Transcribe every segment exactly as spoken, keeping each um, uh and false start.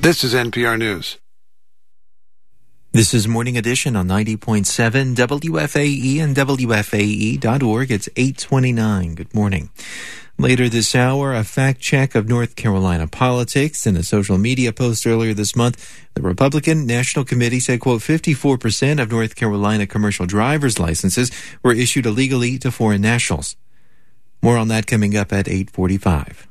This is N P R News. This is Morning Edition on ninety point seven W F A E and W F A E dot org. It's eight twenty-nine. Good morning. Later this hour, a fact check of North Carolina politics. In a social media post earlier this month, the Republican National Committee said, quote, fifty-four percent of North Carolina commercial driver's licenses were issued illegally to foreign nationals. More on that coming up at eight forty-five.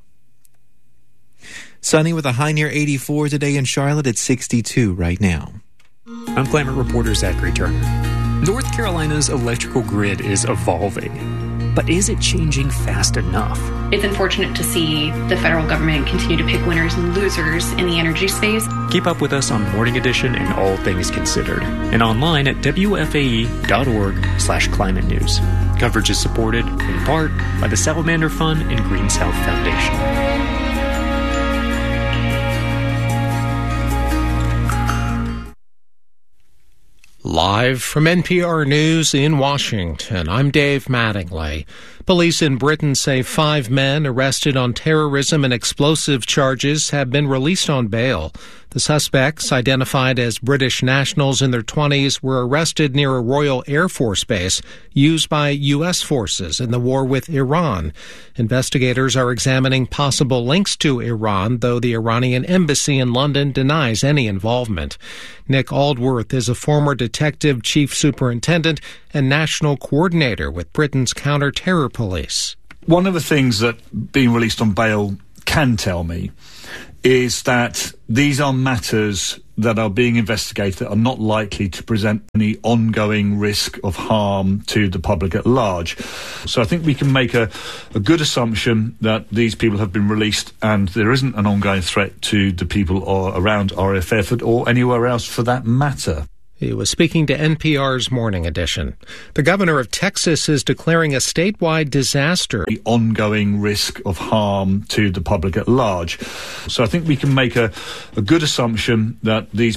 Sunny with a high near eighty-four today in Charlotte at sixty-two right now. I'm climate reporter Zachary Turner. North Carolina's electrical grid is evolving, but is it changing fast enough? It's unfortunate to see the federal government continue to pick winners and losers in the energy space. Keep up with us on Morning Edition and All Things Considered, and online at W F A E dot org slash climate news. Coverage is supported, in part, by the Salamander Fund and Green South Foundation. Live from N P R News in Washington, I'm Dave Mattingly. Police in Britain say five men arrested on terrorism and explosive charges have been released on bail. The suspects, identified as British nationals in their twenties, were arrested near a Royal Air Force base used by U S forces in the war with Iran. Investigators are examining possible links to Iran, though the Iranian embassy in London denies any involvement. Nick Aldworth is a former detective chief superintendent and national coordinator with Britain's counter-terror police. One of the things that being released on bail can tell me is that these are matters that are being investigated that are not likely to present any ongoing risk of harm to the public at large. So I think we can make a, a good assumption that these people have been released and there isn't an ongoing threat to the people or around R F F or anywhere else for that matter. He was speaking to N P R's Morning Edition. The governor of Texas is declaring a statewide disaster. The ongoing risk of harm to the public at large. So I think we can make a, a good assumption that these